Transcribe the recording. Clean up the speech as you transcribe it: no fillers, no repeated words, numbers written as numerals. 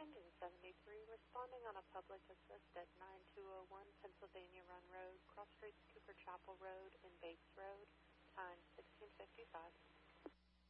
Engine 73, responding on a public assist at 9201 Pennsylvania Run Road, cross streets Cooper Chapel Road and Bates Road.